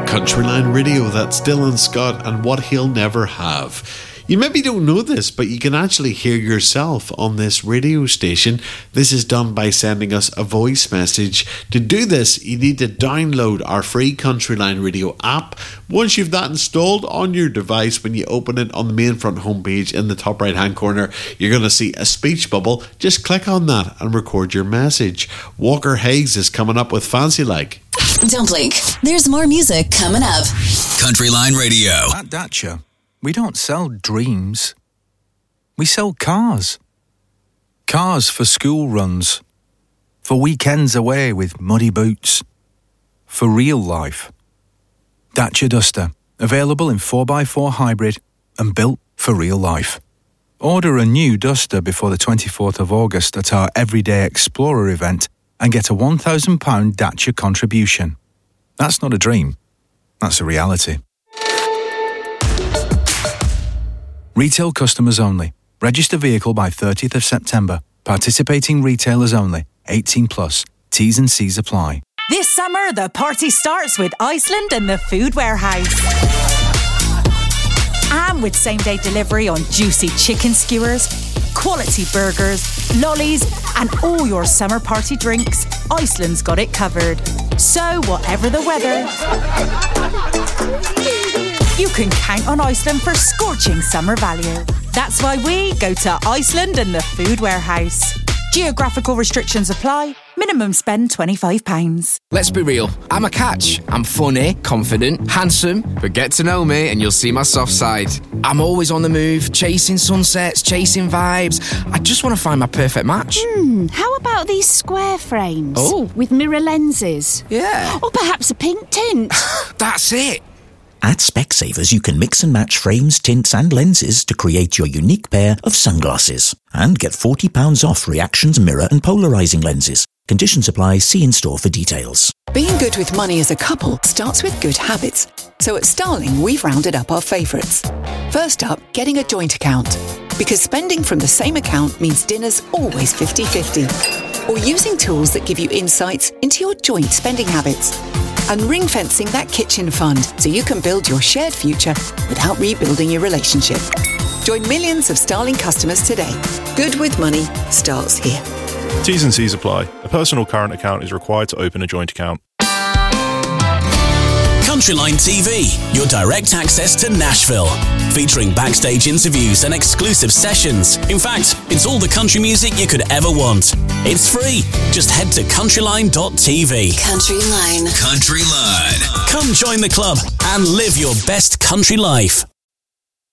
Countryline Radio, that's Dylan Scott and What He'll Never Have. You maybe don't know this, but you can actually hear yourself on this radio station. This is done by sending us a voice message. To do this, you need to download our free Countryline Radio app. Once you've that installed on your device, when you open it on the main front homepage in the top right hand corner, you're going to see a speech bubble. Just click on that and record your message. Walker Hayes is coming up with Fancy Like. Don't blink. There's more music coming up. Countryline Radio. At Dacia, we don't sell dreams. We sell cars. Cars for school runs. For weekends away with muddy boots. For real life. Dacia Duster. Available in 4x4 hybrid and built for real life. Order a new Duster before the 24th of August at our Everyday Explorer event and get a £1,000 Dacia contribution. That's not a dream. That's a reality. Retail customers only. Register vehicle by 30th of September. Participating retailers only. 18 plus. T's and C's apply. This summer, the party starts with Iceland and the Food Warehouse. And with same-day delivery on juicy chicken skewers, quality burgers, lollies, and all your summer party drinks, Iceland's got it covered. So, whatever the weather, you can count on Iceland for scorching summer value. That's why we go to Iceland and the Food Warehouse. Geographical restrictions apply. Minimum spend £25. Let's be real. I'm a catch. I'm funny, confident, handsome, but get to know me and you'll see my soft side. I'm always on the move, chasing sunsets, chasing vibes. I just want to find my perfect match. How about these square frames? Oh. With mirror lenses? Yeah. Or perhaps a pink tint? That's it. At Specsavers, you can mix and match frames, tints and lenses to create your unique pair of sunglasses. And get £40 off Reactions mirror and polarising lenses. Conditions apply. See in-store for details. Being good with money as a couple starts with good habits. So at Starling, we've rounded up our favourites. First up, getting a joint account. Because spending from the same account means dinner's always 50-50. Or using tools that give you insights into your joint spending habits. And ring-fencing that kitchen fund so you can build your shared future without rebuilding your relationship. Join millions of Starling customers today. Good with money starts here. T's and C's apply. A personal current account is required to open a joint account. Countryline TV, your direct access to Nashville. Featuring backstage interviews and exclusive sessions. In fact, it's all the country music you could ever want. It's free. Just head to countryline.tv. Countryline. Countryline. Come join the club and live your best country life.